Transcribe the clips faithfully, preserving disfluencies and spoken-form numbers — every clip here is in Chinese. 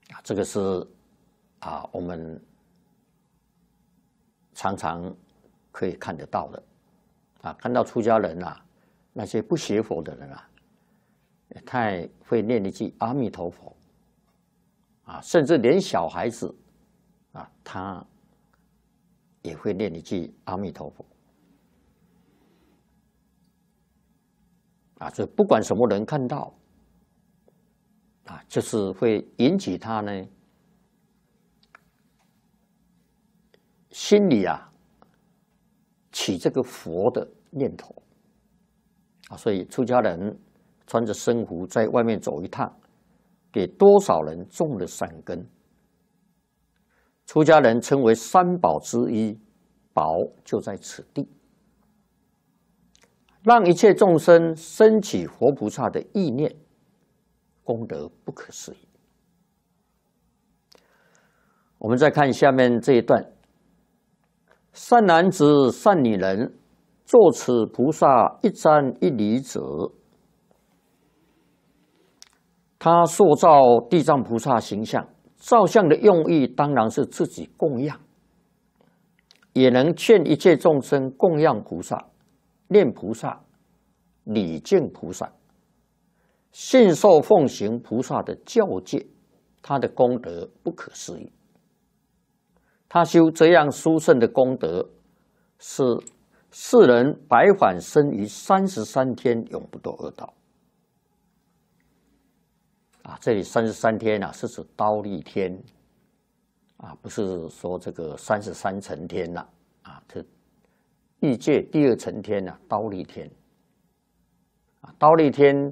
啊，这个是啊我们常常可以看得到的啊，看到出家人啊，那些不学佛的人啊，太会念一句阿弥陀佛啊，甚至连小孩子啊，他也会念一句阿弥陀佛啊，所以不管什么人看到啊，就是会引起他呢心里啊起这个佛的念头啊，所以出家人穿着僧服在外面走一趟，给多少人种了善根。出家人称为三宝之一，宝就在此地，让一切众生升起活菩萨的意念，功德不可思议。我们再看下面这一段：善男子、善女人，作此菩萨一瞻一礼者，他塑造地藏菩萨形象。造像的用意当然是自己供养，也能劝一切众生供养菩萨、念菩萨、礼敬菩萨，信受奉行菩萨的教戒，他的功德不可思议。他修这样殊胜的功德，是世人百返生于三十三天，永不堕恶道。啊，这里三十三天啊，是指忉利天啊，不是说这个三十三层天呐啊，这欲界第二层天呐，忉利天啊，忉利天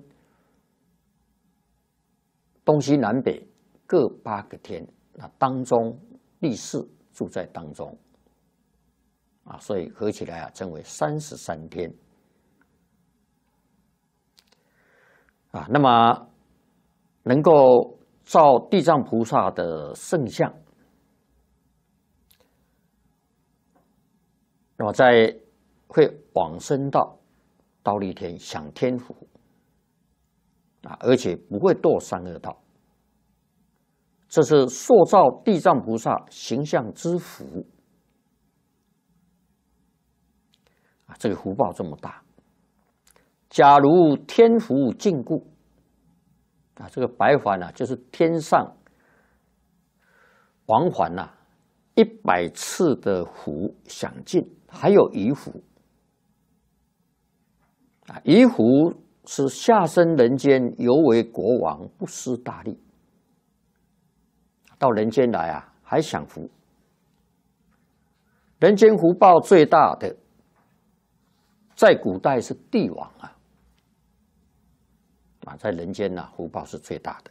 东西南北各八个天，那当中力士住在当中啊，所以合起来啊，称为三十三天啊，那么。能够照地藏菩萨的圣像，那么在会往生到忉利天享天福啊，而且不会堕三恶道。这是塑造地藏菩萨形象之福啊，这个福报这么大。假如天福尽故。啊，这个白环啊，就是天上王环呐、啊，一百次的福享尽，还有余福啊，余福是下生人间，犹为国王，不失大利，到人间来啊，还享福。人间福报最大的，在古代是帝王啊。啊，在人间呢、啊，福报是最大的。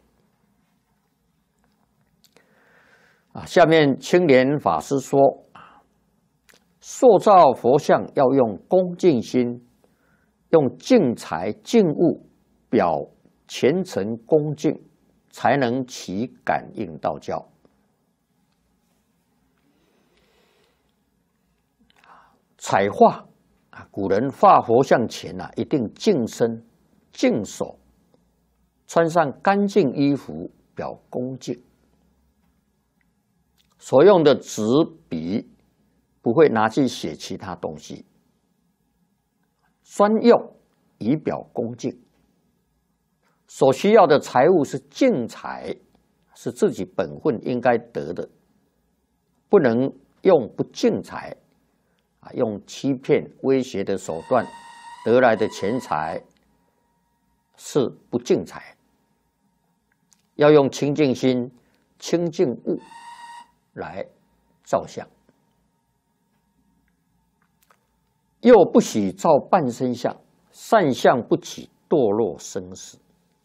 啊，下面青莲法师说，塑造佛像要用恭敬心，用净财净物表虔诚恭敬，才能起感应道交。彩画啊，古人画佛像前啊，一定净身净手。穿上干净衣服，表恭敬。所用的纸笔不会拿去写其他东西，专用以表恭敬。所需要的财物是净财，是自己本分应该得的，不能用不净财啊，用欺骗、威胁的手段得来的钱财是不净财。要用清净心、清净物来照相，又不许照半身像，善相不起堕落生死。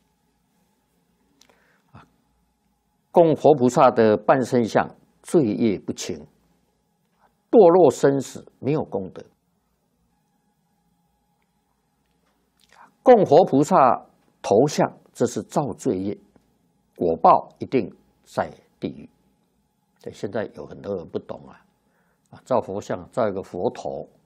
啊，供佛菩萨的半身像罪业不轻，堕落生死没有功德。供佛菩萨头像，这是造罪业。果报一定在地狱。对，现在有很多人不懂啊，啊，造佛像造一个佛头